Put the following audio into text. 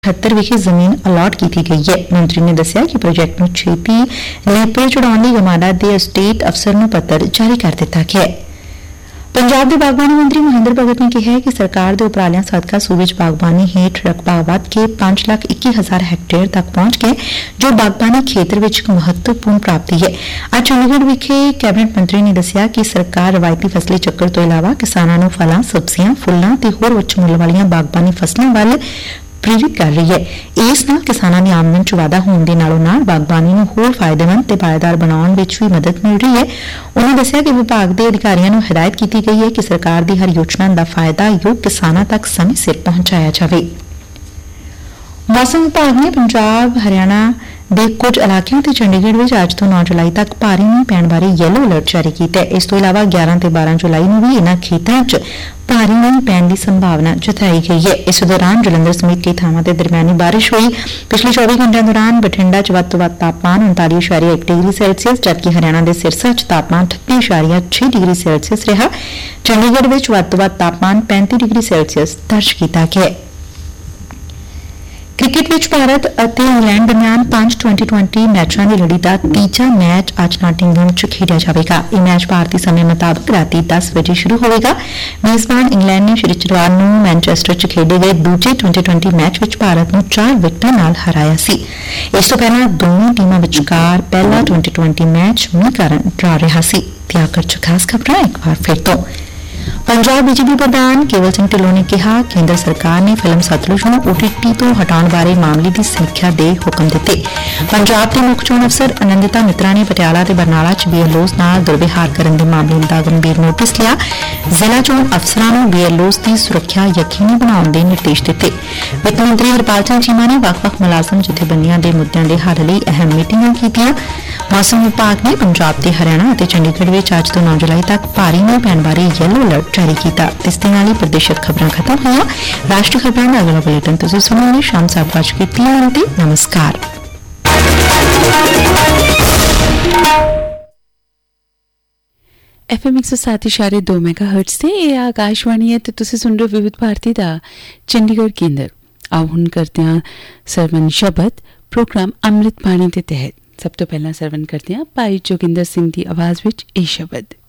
78 ਵਿਖੇ ਜ਼ਮੀਨ ਅਲਾਟ ਕੀਤੀ ਗਈ ਹੈ। ਮੰਤਰੀ ਨੇ ਦੱਸਿਆ ਕਿ ਪ੍ਰੋਜੈਕਟ ਨੂੰ ਛੇਤੀ ਨੇਪਰੇ ਚੜਾਉਣ ਲਈ ਗਮਾਡਾ ਦੇ ਅਸਟੇਟ ਅਫਸਰ ਨੂੰ ਪੱਤਰ ਜਾਰੀ ਕਰ ਦਿੱਤਾ ਗਿਆ ਹੈ। ਪੰਜਾਬ ਦੇ ਬਾਗਬਾਨੀ ਮੰਤਰੀ ਮਹਿੰਦਰ ਭਗਤ ਨੇ ਕਿਹਾ ਹੈ ਕਿ ਸਰਕਾਰ ਦੇ ਉਪਰਾਲਿਆਂ ਸਦਕਾ ਸੂਬੇ 'ਚ ਬਾਗਬਾਨੀ ਹੇਠ ਰਕਬਾ ਵਧ ਕੇ 5,21,000 ਹੈਕਟੇਅਰ ਤੱਕ ਪਹੁੰਚ ਗਿਆ, ਜੋ ਬਾਗਬਾਨੀ ਖੇਤਰ ਵਿੱਚ ਇੱਕ ਮਹੱਤਵਪੂਰਨ ਪ੍ਰਾਪਤੀ ਹੈ। ਅੱਜ ਚੰਡੀਗੜ੍ਹ ਵਿਖੇ ਕੈਬਨਿਟ ਮੰਤਰੀ ਨੇ ਦੱਸਿਆ ਕਿ ਸਰਕਾਰ ਰਵਾਇਤੀ ਫਸਲੀ ਚੱਕਰ ਤੋਂ ਇਲਾਵਾ ਕਿਸਾਨਾਂ ਨੂੰ ਫਲਾਂ, ਸਬਜ਼ੀਆਂ, ਫੁੱਲਾਂ ਤੇ ਹੋਰ ਉੱਚ ਮੁੱਲ ਵਾਲੀਆਂ ਬਾਗਬਾਨੀ ਫਸਲਾਂ ਵੱਲ ਪ੍ਰੇਰਿਤ ਕਰ ਰਹੀ ਹੈ। ਇਸ ਨਾਲ ਕਿਸਾਨਾਂ ਦੀ ਆਮਦਨ 'ਚ ਵਾਧਾ ਹੋਣ ਦੇ ਨਾਲੋਂ-ਨਾਲ ਬਾਗਬਾਨੀ ਨੂੰ ਹੋਰ ਫਾਇਦੇਮੰਦ ਤੇ ਪਾਏਦਾਰ ਬਣਾਉਣ ਵਿੱਚ ਵੀ ਮਦਦ ਮਿਲ ਰਹੀ ਹੈ। ਉਨ੍ਹਾਂ ਦੱਸਿਆ ਕਿ ਵਿਭਾਗ ਦੇ ਅਧਿਕਾਰੀਆਂ ਨੂੰ ਹਦਾਇਤ ਕੀਤੀ ਗਈ ਹੈ ਕਿ ਸਰਕਾਰ ਦੀ ਹਰ ਯੋਜਨਾ ਦਾ ਫਾਇਦਾ ਯੋਗ ਕਿਸਾਨਾਂ ਤੱਕ ਸਮੇਂ ਸਿਰ ਪਹੁੰਚਾਇਆ ਜਾਵੇ। ਮੌਸਮ ਵਿਭਾਗ ਨੇ ਪੰਜਾਬ, ਹਰਿਆਣਾ ਦੇ ਕੁਝ ਇਲਾਕਿਆਂ ਤੇ ਚੰਡੀਗੜ੍ਹ ਵਿੱਚ ਅੱਜ ਤੋਂ 9 ਜੁਲਾਈ ਤੱਕ ਭਾਰੀ ਮੀਂਹ ਪੈਣ ਬਾਰੇ ਯੈਲੋ ਅਲਰਟ ਜਾਰੀ ਕੀਤਾ ਹੈ। ਇਸ ਤੋਂ ਇਲਾਵਾ 11 ਤੇ 12 ਜੁਲਾਈ ਨੂੰ ਵੀ ਇਨ੍ਹਾਂ ਖੇਤਰਾਂ 'ਚ ਭਾਰੀ ਮੀਂਹ ਪੈਣ ਦੀ ਸੰਭਾਵਨਾ ਜਤਾਈ ਗਈ ਹੈ। ਇਸ ਦੌਰਾਨ ਜਲੰਧਰ ਸਮੇਤ ਕਈ ਥਾਵਾਂ ਤੇ ਦਰਮਿਆਨੀ ਬਾਰਿਸ਼ ਹੋਈ। ਪਿਛਲੇ 24 ਘੰਟਿਆਂ ਦੌਰਾਨ ਬਠਿੰਡਾ 'ਚ ਵੱਧ ਤੋਂ ਵੱਧ ਤਾਪਮਾਨ 39.1 ਡਿਗਰੀ ਸੈਲਸੀਅਸ, ਜਦਕਿ ਹਰਿਆਣਾ ਦੇ ਸਿਰਸਾ 'ਚ ਤਾਪਮਾਨ 38.6 ਡਿਗਰੀ ਸੈਲਸੀਅਸ ਰਿਹਾ। ਚੰਡੀਗੜ੍ਹ ਵਿੱਚ ਵੱਧ ਤੋਂ ਵੱਧ ਤਾਪਮਾਨ 35 ਡਿਗਰੀ ਸੈਲਸੀਅਸ ਦਰਜ ਕੀਤਾ ਗਿਆ। ਕ੍ਰਿਕਟ ਵਿੱਚ ਭਾਰਤ ਅਤੇ ਇੰਗਲੈਂਡ ਦਰਮਿਆਨ 5 2020 ਮੈਚਾਂ ਦੀ ਲੜੀ ਦਾ ਤੀਜਾ ਮੈਚ ਅੱਜ ਨਾਟਿੰਘਮ 'ਚ ਖੇਡਿਆ ਜਾਵੇਗਾ। ਇਹ ਮੈਚ ਭਾਰਤੀ ਸਮੇਂ ਮੁਤਾਬਕ ਰਾਤੀ 10 ਵਜੇ ਸ਼ੁਰੂ ਹੋਵੇਗਾ। ਮੇਜ਼ਬਾਨ ਇੰਗਲੈਂਡ ਨੇ ਸ਼ਨੀਵਾਰ ਨੂੰ ਮੈਨਚੈਸਟਰ 'ਚ ਖੇਡੇ ਗਏ ਦੂਜੇ 2020 ਮੈਚ ਵਿੱਚ ਭਾਰਤ ਨੂੰ 4 ਵਿਕਟਾਂ ਨਾਲ ਹਰਾਇਆ ਸੀ। ਇਸ ਤੋਂ ਪਹਿਲਾਂ ਦੋਵੇਂ ਟੀਮਾਂ ਵਿਚਕਾਰ ਪਹਿਲਾ 2020 ਮੈਚ ਮੀਂਹ ਕਾਰਨ ਡਰਾ ਰਿਹਾ ਸੀ। ਤੇ ਆਖਰ 'ਚ ਖਾਸ ਖਬਰਾਂ ਇੱਕ ਵਾਰ ਫਿਰ ਤੋਂ। ਪੰਜਾਬ ਬੀਜੇਪੀ ਪ੍ਰਧਾਨ ਕੇਵਲ ਸਿੰਘ ਢਿੱਲੋਂ ਨੇ ਕਿਹਾ, ਕੇਂਦਰ ਸਰਕਾਰ ਨੇ ਫਿਲਮ ਸਤਲੁਜ ਨੂੰ OTT ਤੋਂ ਹਟਾਉਣ ਬਾਰੇ ਮਾਮਲੇ ਦੀ ਸਮੀਖਿਆ ਦੇ ਹੁਕਮ ਦਿੱਤੇ। ਪੰਜਾਬ ਦੇ ਮੁੱਖ ਚੋਣ ਅਫਸਰ ਅਨੰਦਿਤਾ ਮਿੱਤਰਾ ਨੇ ਪਟਿਆਲਾ ਤੇ ਬਰਨਾਲਾ 'ਚ BLOs ਨਾਲ ਦੁਰਵਿਹਾਰ ਕਰਨ ਦੇ ਮਾਮਲੇ ਦਾ ਗੰਭੀਰ ਨੋਟਿਸ ਲਿਆ। ਜ਼ਿਲ੍ਹਾ ਚੋਣ ਅਫਸਰਾਂ ਨੂੰ BLOs ਦੀ ਸੁਰੱਖਿਆ ਯਕੀਨੀ ਬਣਾਉਣ ਦੇ ਨਿਰਦੇਸ਼ ਦਿੱਤੇ। ਵਿੱਤ ਮੰਤਰੀ ਹਰਪਾਲ ਸਿੰਘ ਚੀਮਾ ਨੇ ਵੱਖ-ਵੱਖ ਮੁਲਾਜ਼ਮ ਜਥੇਬੰਦੀਆਂ ਦੇ ਮੁੱਦਿਆਂ ਦੇ ਹੱਲ ਲਈ ਅਹਿਮ ਮੀਟਿੰਗਾਂ ਕੀਤੀਆਂ। ਮੌਸਮ ਵਿਭਾਗ ਨੇ ਪੰਜਾਬ ਤੇ ਹਰਿਆਣਾ ਅਤੇ ਚੰਡੀਗੜ੍ਹ ਵਿੱਚ ਅੱਜ ਤੋਂ 9 ਜੁਲਾਈ ਤੱਕ ਭਾਰੀ ਮੀਂਹ ਪੈਣ ਬਾਰੇ ਯੈਲੋ ਅਲਰਟ ਜਾਰੀ ਕੀਤਾ। ਇਸ ਦੇ ਨਾਲ ਹੀ ਪ੍ਰਦੇਸ਼ਕ ਖਬਰਾਂ ਖਤਮ ਹੋਈਆਂ। ਰਾਸ਼ਟਰੀ ਖਬਰਾਂ ਦਾ ਅਗਲਾ ਬੁਲੇਟਿਨ ਤੁਸੀਂ ਸੁਣੋਗੇ ਸ਼ਾਮ 7:30 ਤੇ ਨਮਸਕਾਰ। FM 107.2 ਮੈਗਾਹਰਟਜ਼ ਤੇ ਇਹ ਆਕਾਸ਼ਵਾਣੀ ਹੈ ਤੇ ਤੁਸੀਂ ਸੁਣ ਰਹੇ ਵਿਵਿਧ ਭਾਰਤੀ ਦਾ ਚੰਡੀਗੜ੍ਹ ਕੇਂਦਰ। ਆਓ ਹੁਣ ਕਰਦੇ ਹਾਂ ਸਰਵਨ ਸ਼ਬਦ ਪ੍ਰੋਗਰਾਮ ਅੰਮ੍ਰਿਤ ਬਾਣੀ ਦੇ ਤਹਿਤ। ਸਭ ਤੋਂ ਪਹਿਲਾਂ ਸਰਵਨ ਕਰਦੇ ਹਾਂ ਭਾਈ ਜੋਗਿੰਦਰ ਸਿੰਘ ਦੀ ਆਵਾਜ਼ ਵਿੱਚ ਇਹ ਸ਼ਬਦ।